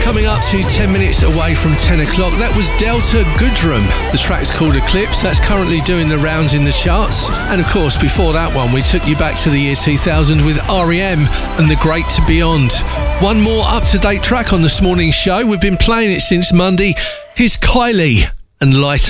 Coming up to 10 minutes away from 10 o'clock, that was Delta Goodrem. The track's called Eclipse. That's currently doing the rounds in the charts. And of course, before that one, we took you back to the year 2000 with R.E.M. and The Great Beyond. One more up-to-date track on this morning's show. We've been playing it since Monday. Here's Kylie and Light